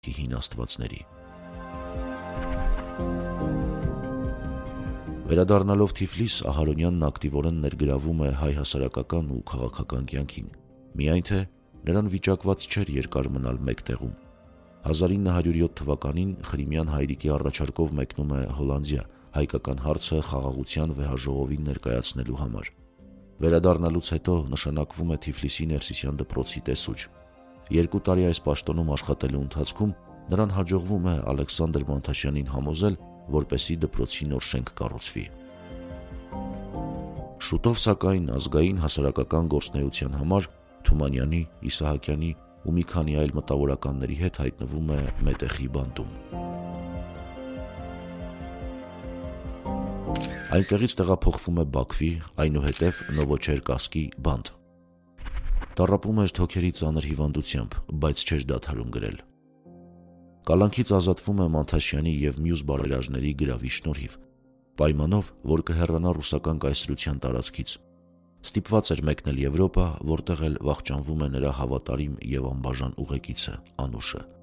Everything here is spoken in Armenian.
հին աստվածների։ Վերադառնալով Թիֆլիս, Ահարոնյանն ակտիվորեն ներգրավում է հայ հասարակական ու քաղաքական կյանքին, միայն թե նրան վիճակված չէր երկար մնալ մեկ տեղում։ 1907 թվականին Խրիմյան հայրիկի առաջարկով մեկնում է Հոլանդիա հայկական հարցը խաղաղության վեհաժողովին ներկայացնելու համար։ Վերադառնալուց հետո նշանակվում է Թիֆլիսի Ներսիսյան դպրոցի տեսուչ։ 2 տարի այս պաշտոնում աշխատելու ընթացքում նրան հաջողվում է Ալեքսանդր Մանթաշյանին համոզել, որպեսզի դպրոցի նոր շենք կառուցվի։ Շուտով սակայն ազգային հասարակական գործունեության համար Թումանյանի, Իսահակյանի ու մի քանի այլ մտավորականների հետ հայտնվում է Մետեխի բանտում։ Այնտեղից տեղափոխվում է Բաքվի, այնուհետև Նովոչերկասկի բանտ։ Տառապում էր թոքերի ծանր հիվանդությամբ, բայց չէր դադարում գրել։ Կալանքից ազատվում է Մանթաշյանի և մյուս բարերարների գրավի շնորհիվ, պայմանով, որ կհեռանա ռուսական կայսրության տարածքից։ Ստիպված էր մեկնել Եվրոպա, որտեղ էլ վախճանվում է նրա հավատարիմ և անբաժան ուղեկիցը՝ Անուշը։